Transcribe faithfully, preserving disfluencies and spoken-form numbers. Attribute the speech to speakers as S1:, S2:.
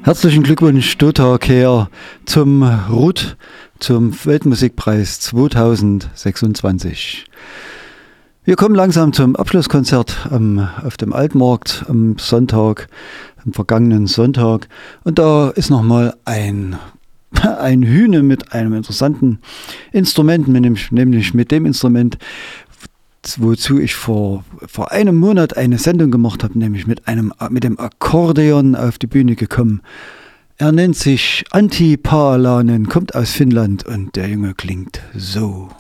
S1: Herzlichen Glückwunsch, Dota Kehr, zum R U T, zum Weltmusikpreis zweitausendsechsundzwanzig. Wir kommen langsam zum Abschlusskonzert am, auf dem Altmarkt am Sonntag, am vergangenen Sonntag. Und da ist nochmal ein, ein Hühne mit einem interessanten Instrument, nämlich mit dem Instrument, wozu ich vor, vor einem Monat eine Sendung gemacht habe, nämlich mit, einem, mit dem Akkordeon auf die Bühne gekommen. Er nennt sich Antti Paalanen, kommt aus Finnland und der Junge klingt so.